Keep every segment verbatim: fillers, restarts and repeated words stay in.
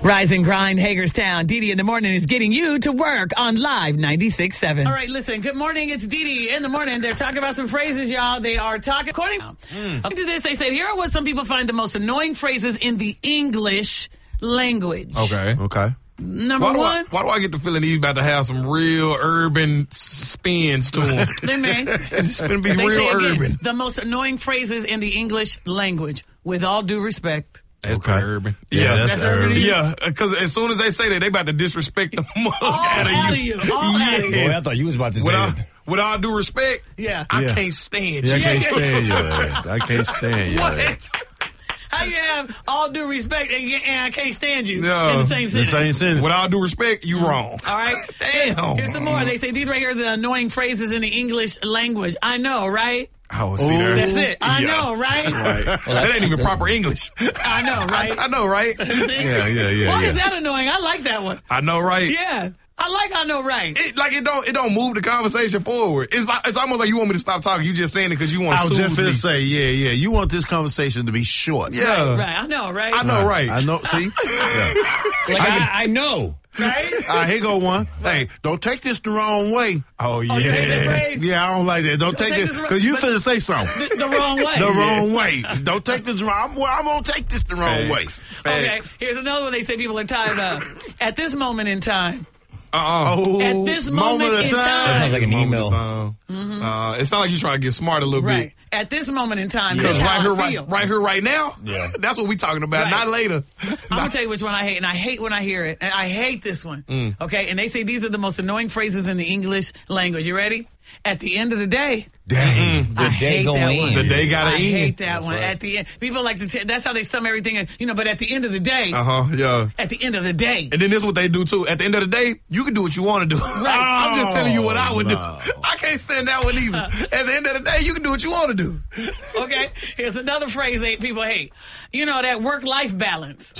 Rise and Grind, Hagerstown. Dee Dee in the morning is getting you to work on Live ninety-six point seven. All right, listen. Good morning. It's Dee Dee in the morning. They're talking about some phrases, y'all. They are talking. According mm. to this, they said, here are what some people find the most annoying phrases in the English language. Okay. Okay. Number why do one. I, why do I get the feeling he's about to have some real urban spins to him? They may. It's going to be they real say again, urban. the most annoying phrases in the English language, with all due respect. That's Okay. urban. Yeah, Yeah, that's, That's urban. urban. yeah. Because as soon as they say that, they about to disrespect the mug All out of you. out of you. All out of you. Boy, I thought you was about to say With all, that. with all due respect, Yeah. I Yeah. can't stand Yeah, I you. can't stand your ass. I can't stand your ass. What? How you have all due respect and, you- and I can't stand you No. in the same The sentence? same sentence. With all due respect, you wrong. All right. Damn. Here's some more. They say these right here are the annoying phrases in the English language. I know, right? Oh, see Ooh. there. That's it. I Yeah. know, right? Right. that ain't even proper English. I know, right? I, I know, right? See? Yeah, yeah, yeah, Why yeah. is that annoying? I like that one. I know, right? Yeah. I like I know, right? It, like it don't it don't move the conversation forward. It's like it's almost like you want me to stop talking. You just saying it because you want I to was just soothe me. finna say, yeah, yeah. You want this conversation to be short. Yeah, Right. I know, right? I know, right? I know. See? Yeah. Like, I, I know. Right? All right, here go one. Hey, don't take this the wrong way. Oh yeah. Oh, you hate that phrase? Yeah, I don't like that. Don't, take, take this this because you but- finna say something. The, the wrong way. The wrong way. Don't take this wrong. I'm, well, I'm gonna take this the wrong way. Facts. Okay. Facts. Here's another one. They say people are tired of. At this moment in time. Uh-uh. Oh, At this moment in time. That sounds like an Moment email. of time. Uh, it sounds like you trying to get smart a little Right. bit. At this moment in time. Because That's right how here, I right, feel. right here, right now. Yeah. That's what we talking about. Right. Not later. I'm going to tell you which one I hate, and I hate when I hear it. And I hate this one. Mm. Okay? And they say these are the most annoying phrases in the English language. You ready? At the end of the day. Dang. I day hate gonna that one. end. The day gotta I end. hate that one. At the end. People like to t- that's how they sum everything in, you know, but at the end of the day, Uh huh. Yeah. at the end of the day. And then this is what they do too. At the end of the day, you can do what you want to do. I'm just telling you what I would no. do. I can't stand that one either. At the end of the day, you can do what you want to do. Okay? Here's another phrase that people hate. You know, that work-life balance.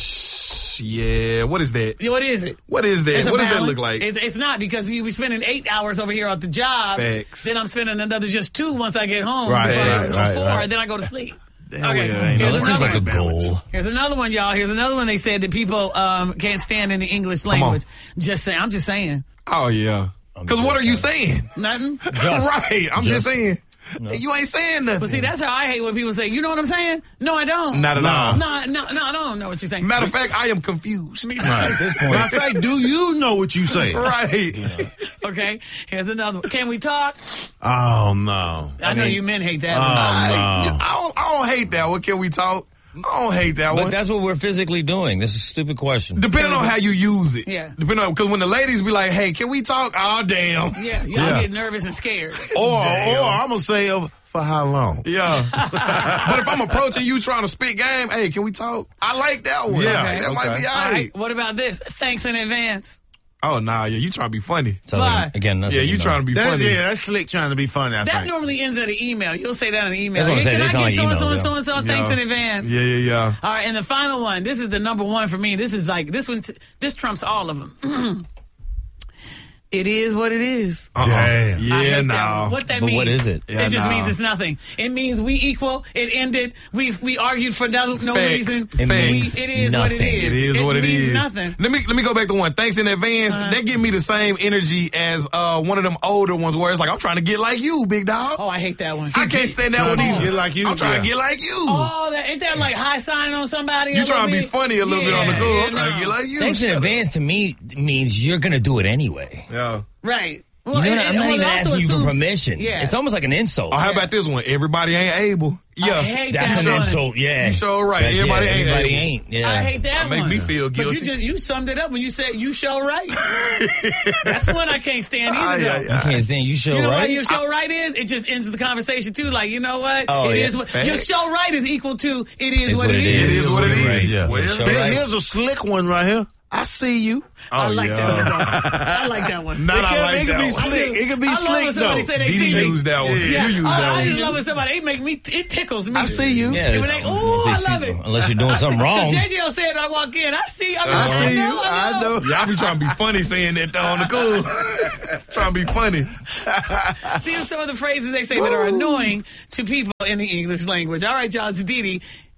Yeah. What is that? What is it? What is that? It's a What does that balance. look like? It's, it's not because you be spending eight hours over here at the job. Facts. Then I'm spending another just two once I get home. Right, before I right, get to right, four, right. then I go to sleep. Hell Okay. yeah, ain't no- No, Here's that seems like a another one. goal. Here's another one, y'all. Here's another one they said that people um, can't stand in the English on. language. Just saying. I'm just saying. Oh yeah. Because what are you saying? Nothing. right. I'm just, just- saying. You ain't saying nothing. But see, that's how I hate when people say, you know what I'm saying? No, I don't. Not at all. No, no, no, I don't know what you're saying. Matter of fact, I am confused. Right. Matter of fact, do you know what you say? Right. Okay. Here's another one. Can we talk? Oh no. I, know you men hate that Oh one. I, no. I, don't, I don't hate that one. Can we talk? I don't hate that But one. that's what we're physically doing. This is a stupid question. Depending on how you use it. Yeah. Depending on, because when the ladies be like, hey, can we talk? Oh, damn. Yeah, y'all Yeah. get nervous and scared. Or, or I'm gonna say, uh, for how long? Yeah. But if I'm approaching you trying to spit game, hey, can we talk? I like that one. Yeah. That Okay. might be all All right. right, what about this? Thanks in advance. Oh, nah, yeah, you trying to be funny. Sounds Why? like, again, that's Yeah, an you email. trying to be That, funny. yeah, that's slick trying to be funny, I That think. normally ends at an email. You'll say that in an email. That's what I'm Hey, saying. can I They sound get like so-and-so and emails, so-and-so? yeah. Thanks Yeah. in advance. Yeah, yeah, yeah. All right, and the final one. This is the number one for me. This is like, this one, t- this trumps all of them. It is what it is. Uh-uh. Damn. I Yeah, hate that no. one. What that But means? what is it? Yeah, it just no. means it's nothing. It means we equal. It ended. We we argued for no, no Facts. reason. It We- means it is what it nothing. is. It is what it means is. Nothing. Let me let me go back to one. Thanks in advance. Uh-huh. They give me the same energy as uh, one of them older ones where it's like I'm trying to get like you, big dog. Oh, I hate that one. I can't stand that Trying one to either. get like you? I'm trying to Yeah. get like you. Oh, that, ain't that like high sign on somebody? You a trying to little be bit? funny a little bit on the Yeah, cool. yeah, I'm trying to no. get like you. Thanks in Shut up. advance to me means you're going to do it anyway. Yeah. Right. Well, You know and- what? I'm and- not well, even it also asking you for assume- permission. Yeah. It's almost like an insult. Oh, how Yeah. about this one? Everybody ain't able. Yeah. I hate That's that an one. insult, yeah. You sure right. That's- Everybody yeah, ain't everybody able. ain't. Yeah. I hate that Make one. me feel But guilty. you just you summed it up when you said you show right. That's one I can't stand either. Ah, yeah, though. yeah. You can't stand you show You know right. what your show right is? It just ends the conversation too. Like, you know what? Oh, It yeah. is what Facts. your show right is equal to it is It's what it is. It is what it is. Right. Yeah. Well, Show Here- right. Here's a slick one right here. I see you. I Oh, like yeah. that one. though. I like that one. Not It I can- like it can that be one. slick. It can be I love slick, when somebody though. say they Dee see Dee me. used that one. Yeah. You used oh, that I one. just love when somebody, it make me, it tickles me. I see you. Yeah, When they, oh, I they see- love it. Unless you're doing something wrong. J J O said I walk in. I see. I, mean, I I see know, you. I know. Y'all be trying to be funny saying that though on the cool. Trying to be funny. These are some of the phrases they say that are annoying to people in the English language. All right, y'all, it's Dee Dee.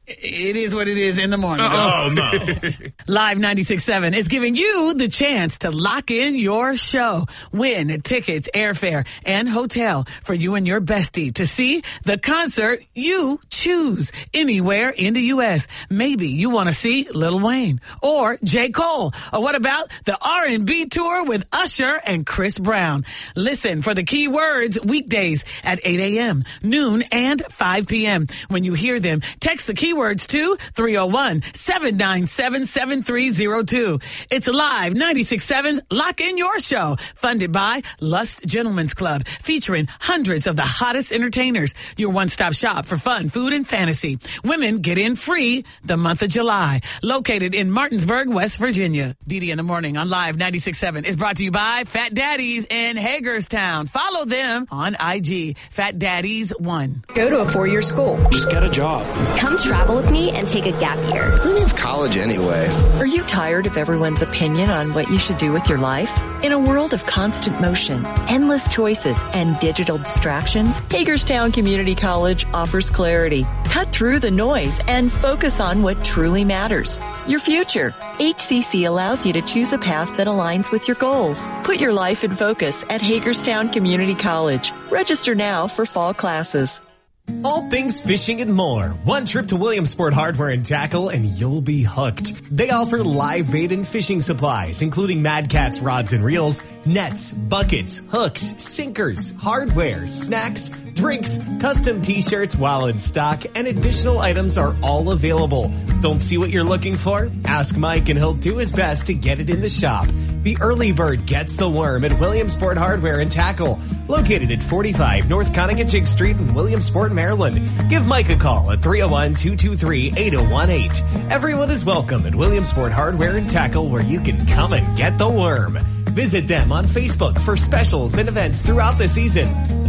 It is what it is in the morning. Oh, no. Live ninety-six point seven is giving you the chance to lock in your show. Win tickets, airfare, and hotel for you and your bestie to see the concert you choose anywhere in the U S. Maybe you want to see Lil Wayne or J. Cole. Or what about the R and B tour with Usher and Chris Brown? Listen for the key words weekdays at eight a.m., noon, and five p.m. When you hear them, text the keywords to three oh one, seven nine seven, seven three oh two. It's Live ninety-six point seven's Lock In Your Show, funded by Lust Gentlemen's Club, featuring hundreds of the hottest entertainers. Your one-stop shop for fun, food, and fantasy. Women get in free the month of July. Located in Martinsburg, West Virginia. Didi in the Morning on Live ninety-six point seven is brought to you by Fat Daddies in Hagerstown. Follow them on I G, Fat Daddies one. Go to a four-year school. Just get a job. Come travel with me and take a gap year. Who needs college anyway? Are you tired of everyone's opinion on what you should do with your life? In a world of constant motion, endless choices, and digital distractions, Hagerstown Community College offers clarity. Cut through the noise and focus on what truly matters. Your future. H C C allows you to choose a path that aligns with your goals. Put your life in focus at Hagerstown Community College. Register now for fall classes. All things fishing and more. One trip to Williamsport Hardware and Tackle and you'll be hooked. They offer live bait and fishing supplies, including Mad Catz rods and reels, nets, buckets, hooks, sinkers, hardware, snacks, drinks, custom t-shirts while in stock, and additional items are all available. Don't see what you're looking for? Ask Mike and he'll do his best to get it in the shop. The early bird gets the worm at Williamsport Hardware and Tackle, located at forty-five North Conococheague Street in Williamsport, Maryland. Give Mike a call at three oh one, two two three, eight oh one eight. Everyone is welcome at Williamsport Hardware and Tackle, where you can come and get the worm. Visit them on Facebook for specials and events throughout the season.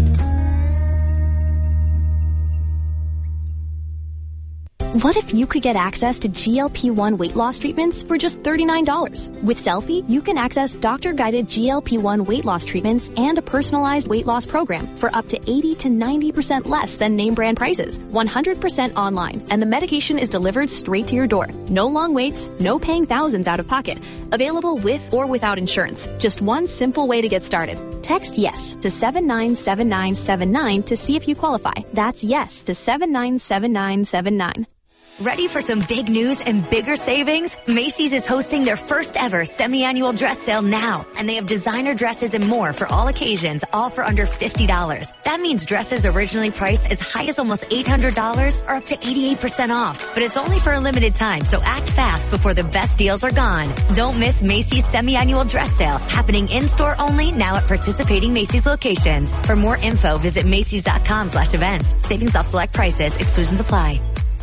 What if you could get access to G L P one weight loss treatments for just thirty-nine dollars? With Selfie, you can access doctor-guided G L P one weight loss treatments and a personalized weight loss program for up to eighty to ninety percent less than name brand prices, one hundred percent online, and the medication is delivered straight to your door. No long waits, no paying thousands out of pocket. Available with or without insurance. Just one simple way to get started. Text YES to seven nine seven nine seven nine to see if you qualify. That's YES to seven nine seven nine seven nine. Ready for some big news and bigger savings? Macy's is hosting their first ever semi-annual dress sale now, and they have designer dresses and more for all occasions, all for under fifty dollars. That means dresses originally priced as high as almost eight hundred dollars are up to eighty-eight percent off, but it's only for a limited time, so act fast before the best deals are gone. Don't miss Macy's semi-annual dress sale, happening in-store only now at participating Macy's locations. For more info, visit Macy's.com slash events. Savings off select prices, exclusions apply.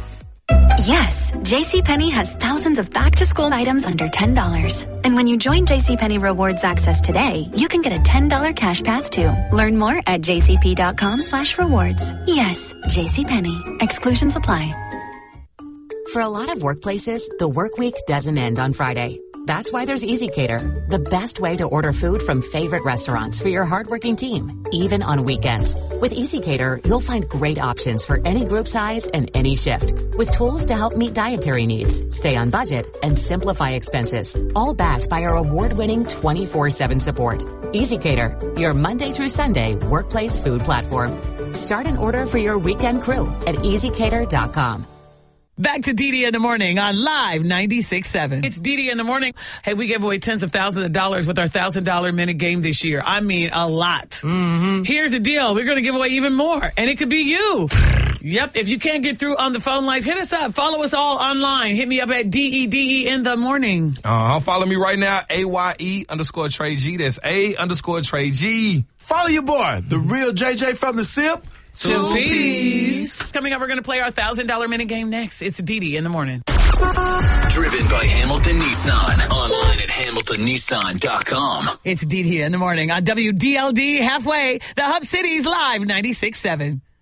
Yes, JCPenney has thousands of back-to-school items under ten dollars. And when you join JCPenney Rewards Access today, you can get a ten dollars cash pass too. Learn more at jcp.com slash rewards. Yes, JCPenney. Exclusions apply. For a lot of workplaces, the work week doesn't end on Friday. That's why there's EasyCater, the best way to order food from favorite restaurants for your hardworking team, even on weekends. With EasyCater, you'll find great options for any group size and any shift, with tools to help meet dietary needs, stay on budget, and simplify expenses, all backed by our award-winning twenty-four seven support. EasyCater, your Monday through Sunday workplace food platform. Start an order for your weekend crew at easy cater dot com. Back to Didi in the Morning on Live ninety-six point seven. It's Didi in the Morning. Hey, we gave away tens of thousands of dollars with our one thousand dollars minute game this year. I mean, a lot. Mm-hmm. Here's the deal. We're going to give away even more, and it could be you. Yep. If you can't get through on the phone lines, hit us up. Follow us all online. Hit me up at D E D E in the morning. Uh-huh. Follow me right now, A Y E underscore Trey G. That's A underscore Trey G. Follow your boy, the real J J from the SIP. Two P's. Coming up, we're going to play our one thousand dollars minute game next. It's Didi in the Morning. Driven by Hamilton Nissan. Online at hamilton nissan dot com. It's Didi in the Morning on W D L D Halfway, the Hub City's Live ninety-six point seven.